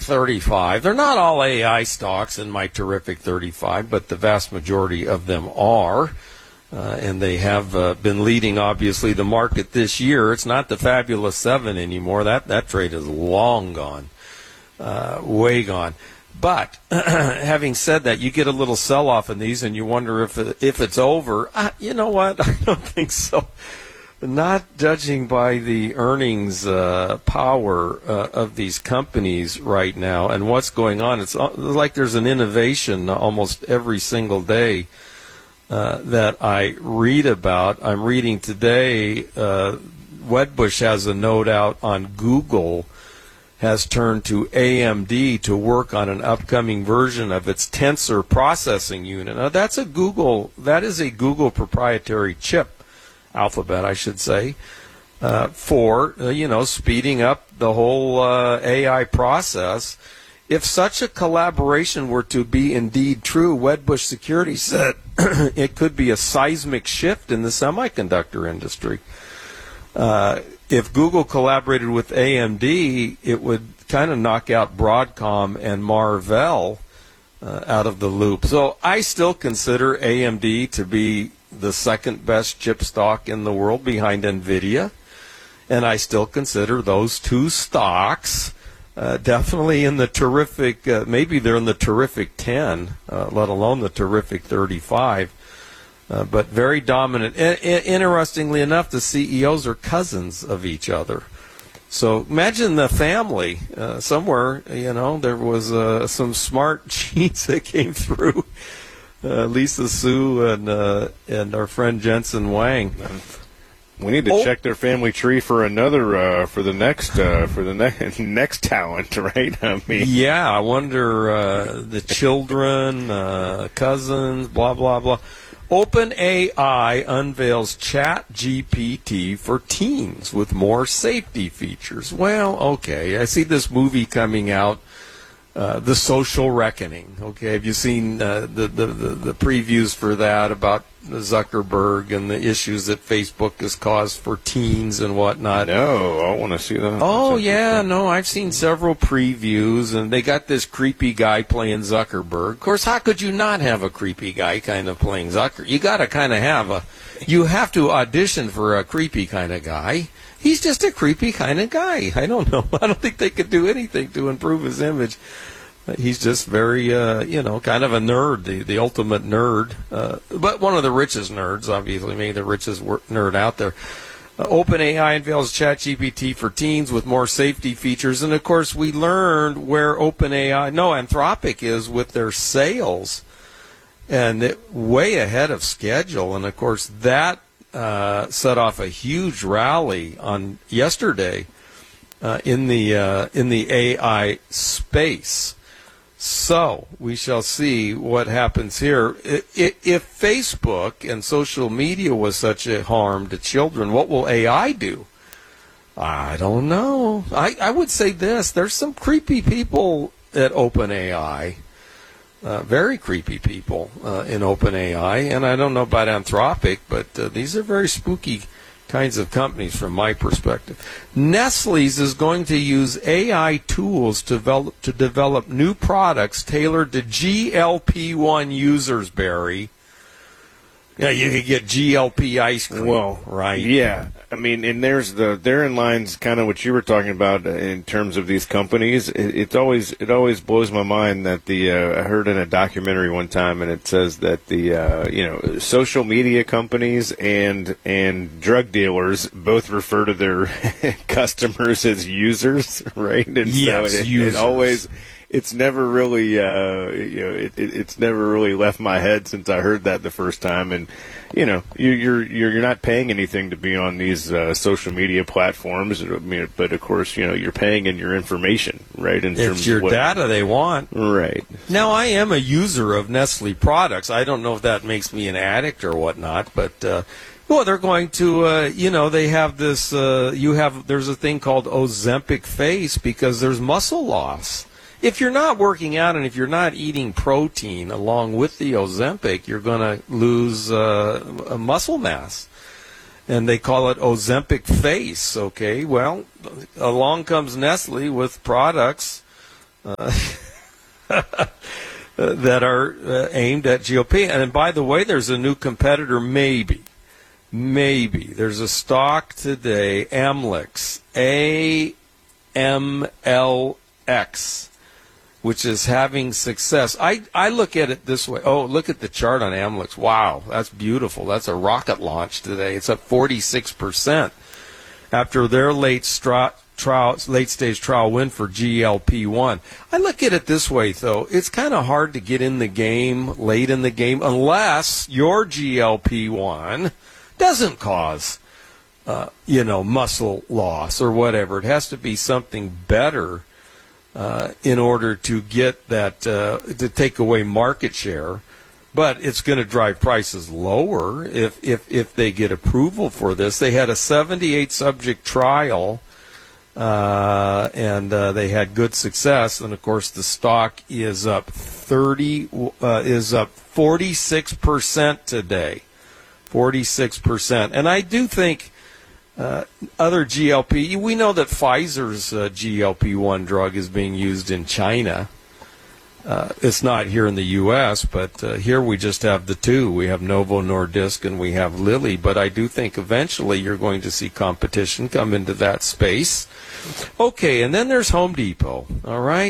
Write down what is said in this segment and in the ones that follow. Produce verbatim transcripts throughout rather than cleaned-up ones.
thirty-five. They're not all A I stocks in my terrific thirty-five, but the vast majority of them are. Uh, and they have uh, been leading, obviously, the market this year. It's not the fabulous seven anymore. That that trade is long gone, uh, way gone. But having said that, you get a little sell-off in these, and you wonder if if it's over. Uh, you know what? I don't think so. Not judging by the earnings uh, power uh, of these companies right now and what's going on, it's like there's an innovation almost every single day Uh, that I read about. I'm reading today, uh, Wedbush has a note out on Google has turned to A M D to work on an upcoming version of its tensor processing unit. Now that's a Google, that is a Google proprietary chip, Alphabet I should say, uh, for, uh, you know, speeding up the whole uh, A I process. If such a collaboration were to be indeed true, Wedbush Securities said it could be a seismic shift in the semiconductor industry. Uh, if Google collaborated with A M D, it would kind of knock out Broadcom and Marvell uh, out of the loop. So I still consider A M D to be the second best chip stock in the world behind NVIDIA, and I still consider those two stocks Uh, definitely in the terrific, uh, maybe they're in the terrific ten, uh, let alone the terrific thirty-five, uh, but very dominant. I- I- interestingly enough, the C E Os are cousins of each other. So imagine the family uh, somewhere, you know, there was uh, some smart genes that came through. Uh, Lisa Su and, uh, and our friend Jensen Wang. We need to oh. check their family tree for another, uh, for the next, uh, for the ne- next talent, right? I mean, yeah, I wonder uh, the children, uh, cousins, blah blah blah. OpenAI unveils Chat G P T for teens with more safety features. Well, okay, I see this movie coming out, uh, The Social Reckoning. Okay, have you seen uh, the, the the the previews for that about Zuckerberg and the issues that Facebook has caused for teens and whatnot? No, I want to see that. Oh, yeah, no, I've seen several previews, and they got this creepy guy playing Zuckerberg. Of course, how could you not have a creepy guy kind of playing Zucker? You got to kind of have a, you have to audition for a creepy kind of guy. He's just a creepy kind of guy. I don't know. I don't think they could do anything to improve his image. He's just very, uh, you know, kind of a nerd, the, the ultimate nerd, uh, but one of the richest nerds, obviously, maybe the richest nerd out there. Uh, OpenAI unveils ChatGPT for teens with more safety features, and of course, we learned where OpenAI, no, Anthropic is with their sales, and it, way ahead of schedule. And of course, that uh, set off a huge rally on yesterday uh, in the uh, in the A I space. So we shall see what happens here. If Facebook and social media was such a harm to children, what will A I do? I don't know. I, I would say this. There's some creepy people at OpenAI, uh, very creepy people uh, in OpenAI, and I don't know about Anthropic, but uh, these are very spooky kinds of companies from my perspective. Nestle's is going to use A I tools to develop, to develop new products tailored to G L P one users, Barry. Yeah, you could get G L P ice cream. Well, right? Yeah. I mean, and there's the therein lies kind of what you were talking about in terms of these companies. It, it's always it always blows my mind that the uh, I heard in a documentary one time, and it says that the uh, you know social media companies and and drug dealers both refer to their customers as users, right? And yes, so it, users. It always. It's never really, uh, you know, it, it, it's never really left my head since I heard that the first time. And, you know, you, you're you're you're not paying anything to be on these uh, social media platforms. I mean, but of course, you know, you're paying in your information, right? In it's terms your of what, data they want, right? Now, I am a user of Nestle products. I don't know if that makes me an addict or whatnot, but. Uh, Well, they're going to, uh, you know, they have this, uh, you have, there's a thing called Ozempic face because there's muscle loss. If you're not working out and if you're not eating protein along with the Ozempic, you're going to lose uh, a muscle mass. And they call it Ozempic face, okay? Well, along comes Nestle with products uh, that are uh, aimed at G L P. And by the way, there's a new competitor, maybe. Maybe. There's a stock today, Amlex, A M L X, which is having success. I, I look at it this way. Oh, look at the chart on Amlex. Wow, that's beautiful. That's a rocket launch today. It's up forty-six percent after their late stra- trial, late stage trial win for G L P one. I look at it this way, though. It's kind of hard to get in the game late in the game unless your G L P one doesn't cause, uh, you know, muscle loss or whatever. It has to be something better uh, in order to get that, uh, to take away market share. But it's going to drive prices lower if, if, if they get approval for this. They had a seventy-eight subject trial, uh, and uh, they had good success. And, of course, the stock is up thirty, uh, is up forty-six percent today. forty-six percent. And I do think uh, other G L P, we know that Pfizer's uh, G L P one drug is being used in China. Uh, it's not here in the U S, but uh, here we just have the two. We have Novo Nordisk and we have Lilly. But I do think eventually you're going to see competition come into that space. Okay, and then there's Home Depot, all right?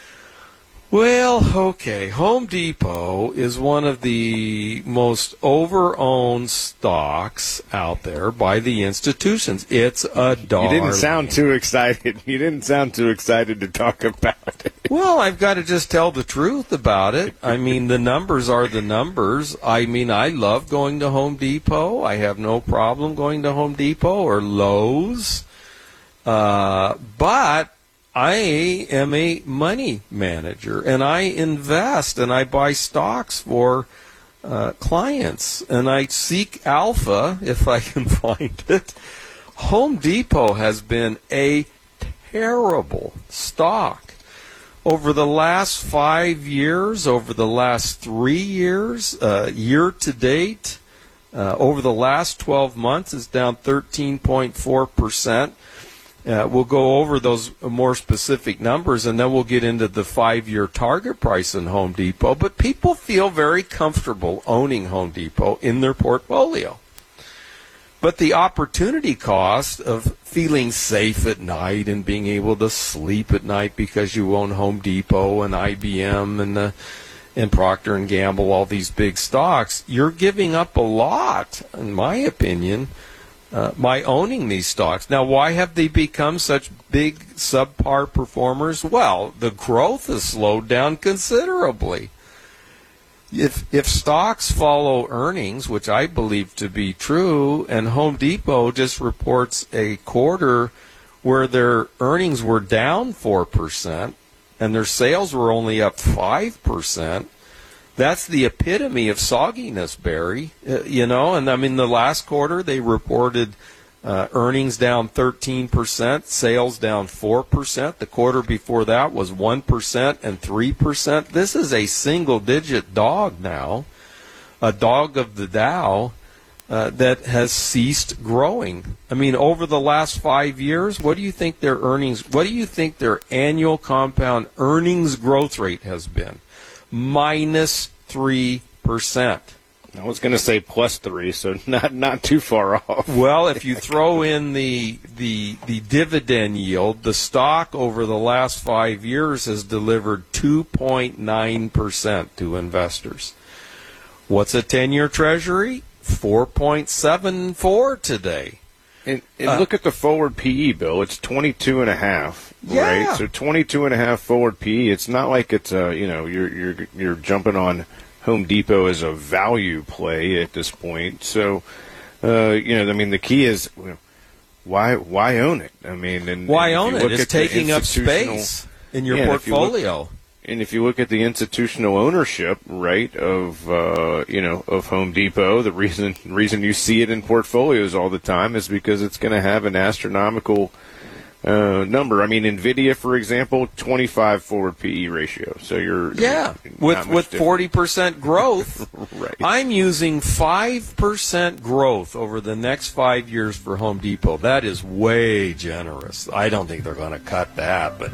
Well, okay, Home Depot is one of the most over-owned stocks out there by the institutions. It's a darling. You didn't sound too excited. You didn't sound too excited to talk about it. Well, I've got to just tell the truth about it. I mean, the numbers are the numbers. I mean, I love going to Home Depot. I have no problem going to Home Depot or Lowe's. Uh, but I am a money manager, and I invest, and I buy stocks for uh, clients, and I seek alpha if I can find it. Home Depot has been a terrible stock. Over the last five years, over the last three years, uh, year to date, uh, over the last twelve months, it's down thirteen point four percent. Uh, we'll go over those more specific numbers, and then we'll get into the five-year target price in Home Depot. But people feel very comfortable owning Home Depot in their portfolio. But the opportunity cost of feeling safe at night and being able to sleep at night because you own Home Depot and I B M and uh, and Procter and Gamble, all these big stocks, you're giving up a lot, in my opinion, Uh, by owning these stocks. Now, why have they become such big subpar performers? Well, the growth has slowed down considerably. If if stocks follow earnings, which I believe to be true, and Home Depot just reports a quarter where their earnings were down four percent and their sales were only up five percent, that's the epitome of sogginess, Barry. Uh, you know, and I mean, the last quarter they reported uh, earnings down thirteen percent, sales down four percent. The quarter before that was one percent and three percent. This is a single-digit dog now, a dog of the Dow uh, that has ceased growing. I mean, over the last five years, what do you think their earnings, what do you think their annual compound earnings growth rate has been? Minus three percent. I was going to say plus three, so not not too far off. Well, if you throw in the the the dividend yield, the stock over the last five years has delivered two point nine percent to investors. What's a ten-year Treasury? four point seven four today. And, and Uh, look at the forward P E, Bill. It's twenty-two and a half, Yeah. right? So twenty-two and a half forward P E. It's not like it's uh, you know, you're you're you're jumping on Home Depot as a value play at this point. So, uh, you know, I mean, the key is you know, why why own it? I mean, and Why and if own you it? look It's at the taking up institutional- space in your Yeah, and if you look- portfolio. And if you look at the institutional ownership, right, of uh, you know of Home Depot, the reason reason you see it in portfolios all the time is because it's going to have an astronomical uh, number. I mean, Nvidia, for example, twenty-five forward P E ratio. So you're Yeah, you're not with much with different. forty percent growth. Right. I'm using five percent growth over the next five years for Home Depot. That is way generous. I don't think they're going to cut that, but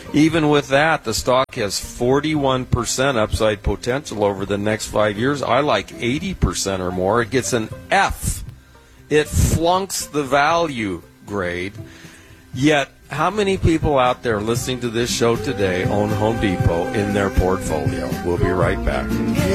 Even with that, the stock has forty-one percent upside potential over the next five years. I like eighty percent or more. It gets an F. It flunks the value grade. Yet, how many people out there listening to this show today own Home Depot in their portfolio? We'll be right back.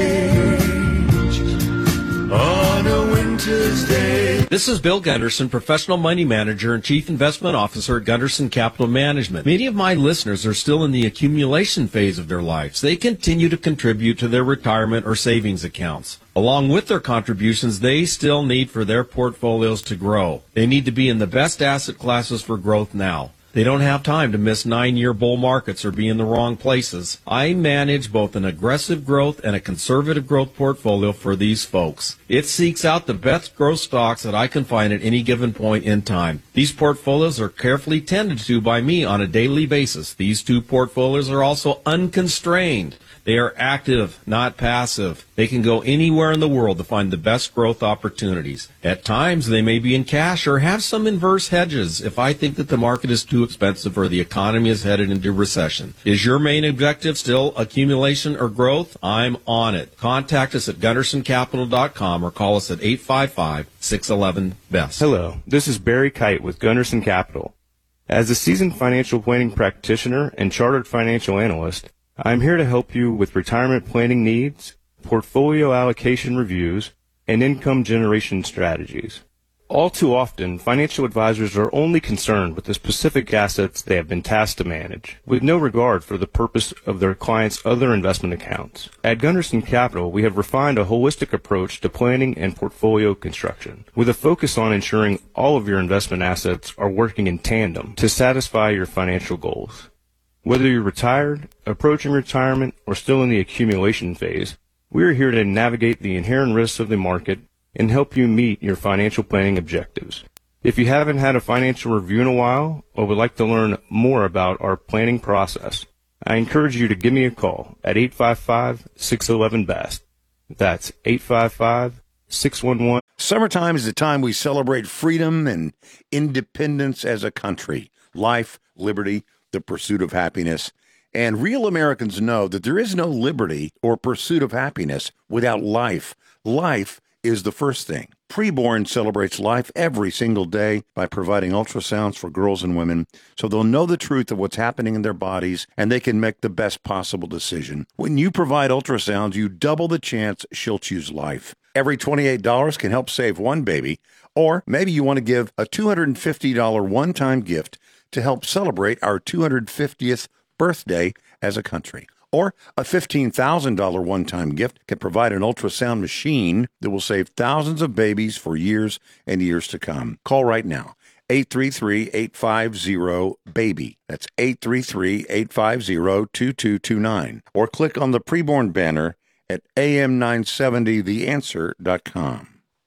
On a winter's day. This is Bill Gunderson, Professional Money Manager and Chief Investment Officer at Gunderson Capital Management. Many of my listeners are still in the accumulation phase of their lives. They continue to contribute to their retirement or savings accounts. Along with their contributions, they still need for their portfolios to grow. They need to be in the best asset classes for growth now. They don't have time to miss nine-year bull markets or be in the wrong places. I manage both an aggressive growth and a conservative growth portfolio for these folks. It seeks out the best growth stocks that I can find at any given point in time. These portfolios are carefully tended to by me on a daily basis. These two portfolios are also unconstrained. They are active, not passive. They can go anywhere in the world to find the best growth opportunities. At times, they may be in cash or have some inverse hedges if I think that the market is too expensive or the economy is headed into recession. Is your main objective still accumulation or growth? I'm on it. Contact us at gunderson capital dot com or call us at eight five five, six one one, B E S T. Hello, this is Barry Kite with Gunderson Capital. As a seasoned financial planning practitioner and chartered financial analyst, I'm here to help you with retirement planning needs, portfolio allocation reviews, and income generation strategies. All too often, financial advisors are only concerned with the specific assets they have been tasked to manage, with no regard for the purpose of their clients' other investment accounts. At Gunderson Capital, we have refined a holistic approach to planning and portfolio construction, with a focus on ensuring all of your investment assets are working in tandem to satisfy your financial goals. Whether you're retired, approaching retirement, or still in the accumulation phase, we are here to navigate the inherent risks of the market and help you meet your financial planning objectives. If you haven't had a financial review in a while or would like to learn more about our planning process, I encourage you to give me a call at eight five five, six one one, B E S T. That's eight five five, six one one. Summertime is the time we celebrate freedom and independence as a country. Life, liberty, the pursuit of happiness. And real Americans know that there is no liberty or pursuit of happiness without life. Life is the first thing. Preborn celebrates life every single day by providing ultrasounds for girls and women so they'll know the truth of what's happening in their bodies and they can make the best possible decision. When you provide ultrasounds, you double the chance she'll choose life. Every twenty-eight dollars can help save one baby, or maybe you want to give a two hundred fifty dollars one-time gift to help celebrate our two hundred fiftieth birthday as a country. Or a fifteen thousand dollars one-time gift can provide an ultrasound machine that will save thousands of babies for years and years to come. Call right now, eight three three, eight five zero, BABY. That's eight three three, eight five zero, two two two nine. Or click on the preborn banner at A M nine seventy the answer dot com.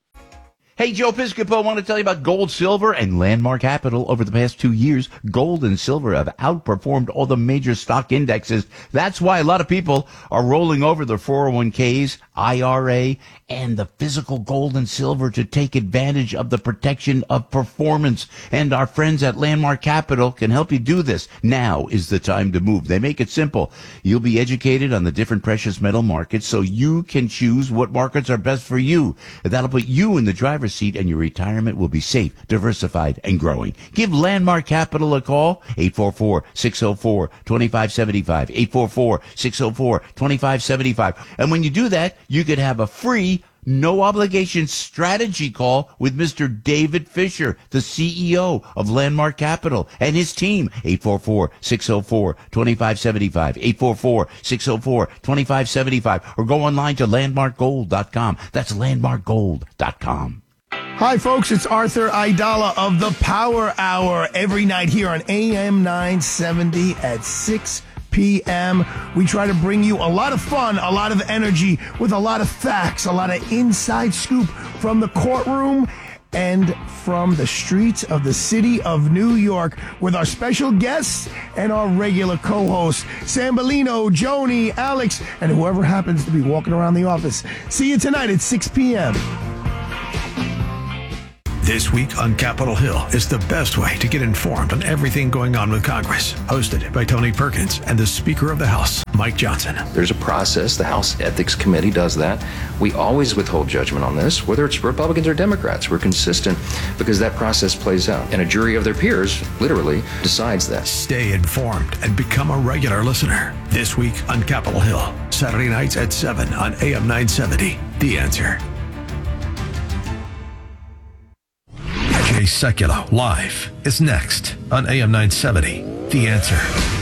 Hey, Joe Piscopo, I want to tell you about gold, silver, and Landmark Capital. Over the past two years, gold and silver have outperformed all the major stock indexes. That's why a lot of people are rolling over their four oh one k's, I R A, and the physical gold and silver to take advantage of the protection of performance. And our friends at Landmark Capital can help you do this. Now is the time to move. They make it simple. You'll be educated on the different precious metal markets so you can choose what markets are best for you. That'll put you in the driver's seat and your retirement will be safe, diversified, and growing. Give Landmark Capital a call, eight four four, six oh four, two five seven five, eight four four, six oh four, two five seven five. And when you do that, you could have a free, no obligation strategy call with Mister David Fisher, the C E O of Landmark Capital, and his team. eight four four, six oh four, two five seven five, eight four four, six oh four, two five seven five, or go online to landmark gold dot com. That's landmark gold dot com. Hi, folks. It's Arthur Aidala of the Power Hour every night here on A M nine seventy at six p.m. We try to bring you a lot of fun, a lot of energy, with a lot of facts, a lot of inside scoop from the courtroom and from the streets of the city of New York with our special guests and our regular co-hosts, Sam Bellino, Joni, Alex, and whoever happens to be walking around the office. See you tonight at six p.m. This Week on Capitol Hill is the best way to get informed on everything going on with Congress. Hosted by Tony Perkins and the Speaker of the House, Mike Johnson. There's a process. The House Ethics Committee does that. We always withhold judgment on this, whether it's Republicans or Democrats. We're consistent because that process plays out. And a jury of their peers, literally, decides that. Stay informed and become a regular listener. This Week on Capitol Hill. Saturday nights at seven on A M nine seventy. The Answer. Jay Sekulow live is next on A M nine seventy. The Answer.